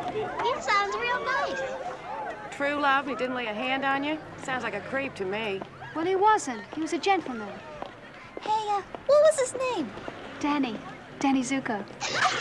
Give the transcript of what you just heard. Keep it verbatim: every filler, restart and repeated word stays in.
He sounds real nice. True love, he didn't lay a hand on you? Sounds like a creep to me. Well, he wasn't. He was a gentleman. Hey, uh, what was his name? Danny. Danny Zuko.